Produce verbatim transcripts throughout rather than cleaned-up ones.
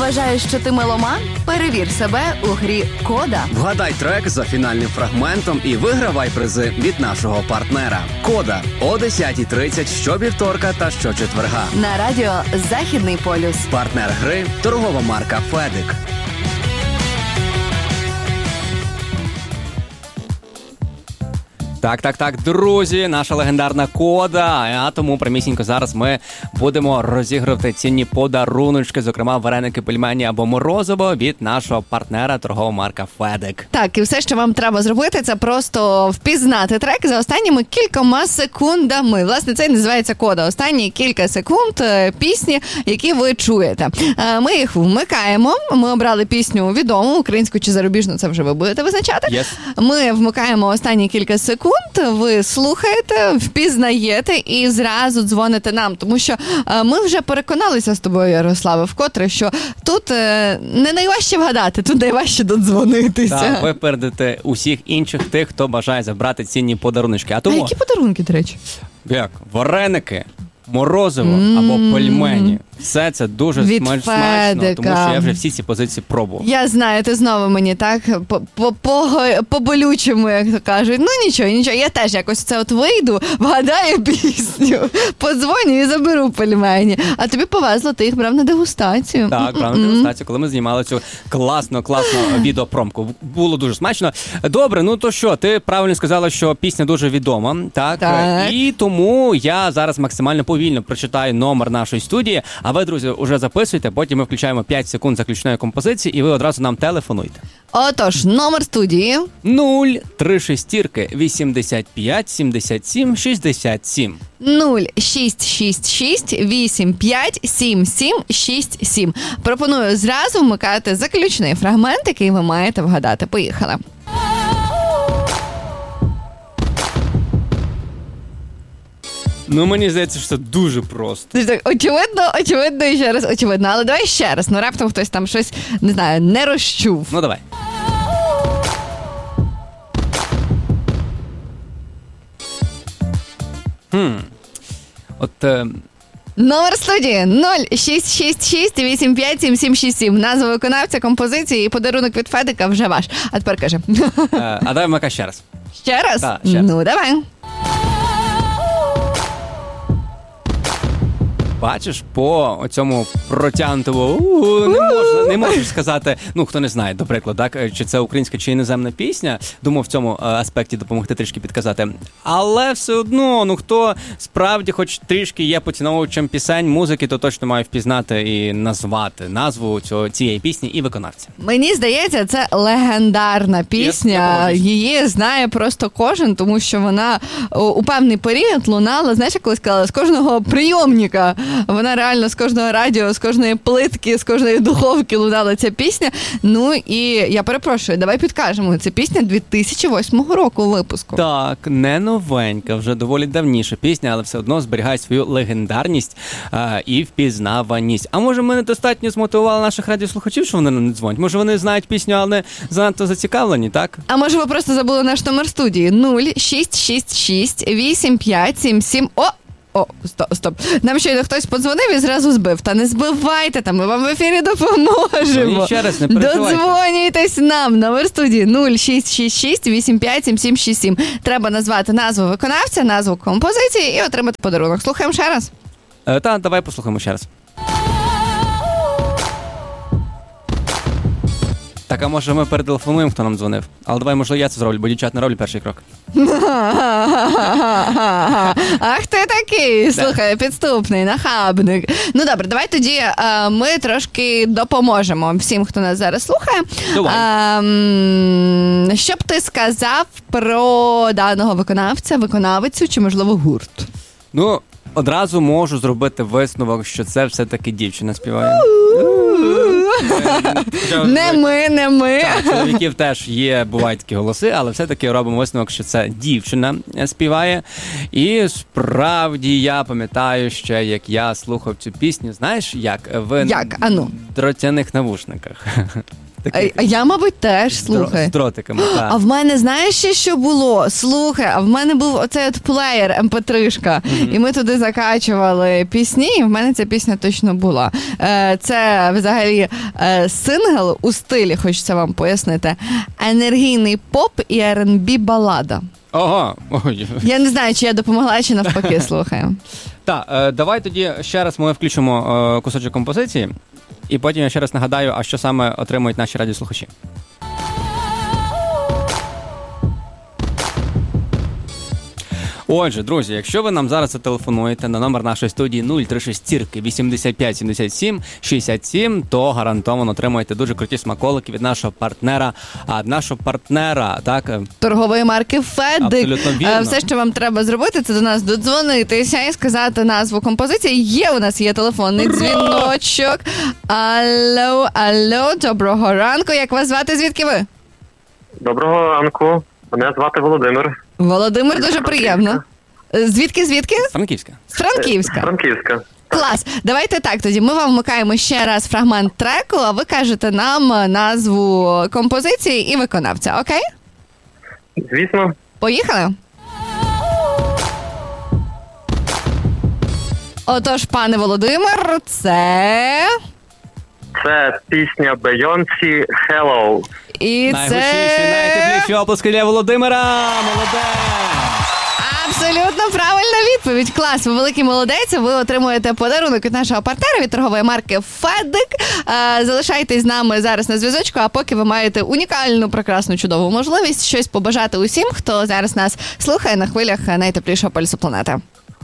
Вважаєш, що ти меломан? Перевір себе у грі «Кода». Вгадай трек за фінальним фрагментом і вигравай призи від нашого партнера. «Кода» о десята тридцять щовівторка та щочетверга. На радіо «Західний полюс». Партнер гри – торгова марка «Федик». Так, так, так, друзі, наша легендарна кода, а тому прямісінько зараз ми будемо розігрувати цінні подаруночки, зокрема вареники, пельмені або морозиво від нашого партнера торгова марка Федик. Так, і все, що вам треба зробити, це просто впізнати трек за останніми кількома секундами. Власне, це і називається кода. Останні кілька секунд пісні, які ви чуєте. Ми їх вмикаємо, ми обрали пісню відому, українську чи зарубіжну, це вже ви будете визначати. Yes. Ми вмикаємо останні кілька секунд, ви слухаєте, впізнаєте і зразу дзвоните нам, тому що ми вже переконалися з тобою, Ярославе, вкотре, що тут не найважче вгадати, тут найважче додзвонитися. Так, випередити усіх інших тих, хто бажає забрати цінні подаруночки. А тому... А які подарунки, до речі? Як? Вареники, морозиво mm. або пельмені. Все це дуже Від смач- Федика. смачно, тому що я вже всі ці позиції пробував. Я знаю, ти знову мені так по-болючому, як то кажуть. Ну нічого, нічого, я теж якось це от вийду, вгадаю пісню, подзвоню і заберу пельмені. А тобі повезло, ти їх брав на дегустацію. Так, брав на дегустацію, коли ми знімали цю класну, класну відеопромку. Було дуже смачно. Добре, ну то що, ти правильно сказала, що пісня дуже відома, так? Так. І тому я зараз максимально повільно прочитаю номер нашої студії. А ви, друзі, уже записуйте, потім ми включаємо п'ять секунд заключної композиції, і ви одразу нам телефонуйте. Отож, номер студії. нуль три шістірки вісімдесят п'ять сімдесят сім шістдесят сім. нуль шість шість шість вісім п'ять сім сім шість сім. Пропоную зразу вмикати заключний фрагмент, який ви маєте вгадати. Поїхали. Ну, мені здається, що це дуже просто. Так, очевидно, очевидно і ще раз очевидно. Але давай ще раз, ну раптом хтось там щось, не знаю, не розчув. Ну, давай. Хм. От... Е... Номер студії нуль шість шість шість вісім п'ять сім сім шість сім. Назва виконавця, композиції і подарунок від Федика вже ваш. А тепер кажи. Е, а давай Мака ще раз. Ще раз? Так, ще раз. Ну, давай. Бачиш, по цьому протягнутому не можна, не можеш сказати, ну, хто не знає, до прикладу, так, чи це українська, чи іноземна пісня, думаю, в цьому аспекті допомогти трішки підказати. Але все одно, ну, хто справді хоч трішки є поціновувачем пісень, музики, то точно має впізнати і назвати назву цього, цієї пісні і виконавця. Мені здається, це легендарна пісня. Її знає просто кожен, тому що вона у певний період лунала, знаєш, як колись сказала, з кожного прийомника. Вона реально з кожного радіо, з кожної плитки, з кожної духовки лунала ця пісня. Ну і я перепрошую, давай підкажемо. Це пісня дві тисячі восьмого року випуску. Так, не новенька, вже доволі давніша пісня, але все одно зберігає свою легендарність а, і впізнаваність. А може ми недостатньо змотивували наших радіослухачів, що вони нам не дзвонять? Може вони знають пісню, але не занадто зацікавлені, так? А може ви просто забули наш номер студії? нуль шість шість шість вісім п'ять сім сім. О! О, стоп, стоп. Нам щойно хтось подзвонив і зразу збив. Та не збивайте, там ми вам в ефірі допоможемо. Ще раз, не переживайте. Додзвонюйтесь нам. Номер студії нуль шість шість шість вісім п'ять сім сім шість сім. Треба назвати назву виконавця, назву композиції і отримати подарунок. Слухаємо ще раз. Е, та, давай послухаємо ще раз. Так, а може ми перетелефонуємо, хто нам дзвонив? Але давай, можливо, я це зроблю, бо дівчат не роблю перший крок. Ах ти такий, слухай, підступний, нахабник. Ну добре, давай тоді а, ми трошки допоможемо всім, хто нас зараз слухає. А, що б ти сказав про даного виконавця, виконавицю чи, можливо, гурт? Ну, одразу можу зробити висновок, що це все-таки дівчина співає. Не ми, не ми. Так, чоловіків теж є, бувають такі голоси, але все-таки робимо висновок, що це дівчина співає. І справді я пам'ятаю ще, як я слухав цю пісню, знаєш, як? В як? А ну? дротяних навушниках. Такий, А я, мабуть, теж, з, дро- слухай. з дротиками, так. А в мене, знаєш ще, що було? Слухай, а в мене був оцей от плеєр ем пі три-шка, mm-hmm. і ми туди закачували пісні, і в мене ця пісня точно була. Е, Це, взагалі, е, сингл у стилі, хочеться вам пояснити, енергійний поп і ар енд бі балада. Ого. Ой. Я не знаю, чи я допомогла, чи навпаки, слухаю. Так, е, давай тоді ще раз ми включимо е, кусочок композиції, і потім я ще раз нагадаю, а що саме отримують наші радіослухачі. Отже, друзі, якщо ви нам зараз зателефонуєте на номер нашої студії нуль три шість вісімдесят п'ять сімдесят сім шістдесят сім, то гарантовано отримаєте дуже круті смаколики від нашого партнера, а нашого партнера, так? Торгової марки Федик. Абсолютно вірно. Все, що вам треба зробити, це до нас додзвонитися і сказати назву композиції. Є у нас є телефонний дзвіночок. Алло, алло, доброго ранку. Як вас звати? Звідки ви? Доброго ранку. Мене звати Володимир. Володимир, дуже приємно. Звідки, звідки? Франківська. З Франківська. Франківська. Клас. Давайте так тоді. Ми вам вмикаємо ще раз фрагмент треку, а ви кажете нам назву композиції і виконавця, окей? Звісно. Поїхали? Отож, пане Володимир, це... Це пісня Бейонсі «Hello». І Найгучніші, це... найтепліші оплески для Володимира. Молодець! Абсолютно правильна відповідь. Клас, ви великий молодець. Ви отримуєте подарунок від нашого партнера, від торгової марки Федик. Залишайтесь з нами зараз на зв'язочку, а поки ви маєте унікальну, прекрасну, чудову можливість щось побажати усім, хто зараз нас слухає на хвилях найтеплішого полюсу планети.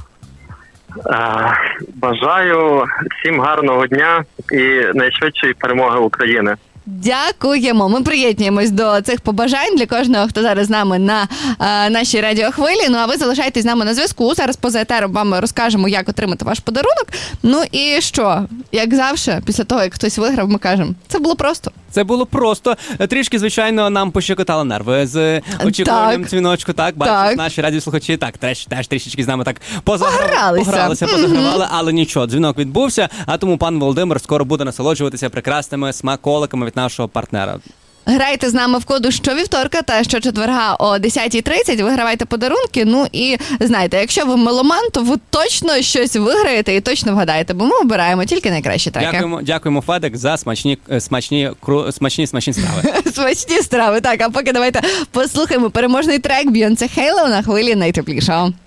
Бажаю всім гарного дня і найшвидшої перемоги України. Дякуємо. Ми приєднуємось до цих побажань для кожного, хто зараз з нами на е, нашій радіохвилі. Ну, а ви залишайтесь з нами на зв'язку. Зараз поза етером вам розкажемо, як отримати ваш подарунок. Ну і що? Як завжди, після того, як хтось виграв, ми кажемо, це було просто. Це було просто. Трішки, звичайно, нам пощекотали нерви з очікуванням Так. дзвіночку. Так, бачиш, Так. наші радіослухачі так, теж, теж трішечки з нами так позаграв... Погралися. погралися, позагравали, але нічого, дзвінок відбувся, а тому пан Володимир скоро буде насолоджуватися прекрасними смаколиками від нашого партнера. Грайте з нами в коду щовівторка та щочетверга о десята тридцять, вигравайте подарунки. Ну і знаєте, якщо ви меломан, то ви точно щось виграєте і точно вгадаєте, бо ми обираємо тільки найкращі треки. Дякуємо, дякуємо, Федик, за смачні, е, смачні, кру, смачні, смачні страви. Смачні страви. Так, а поки давайте послухаємо переможний трек Бейонсі «Hello» на хвилі найтеплішого.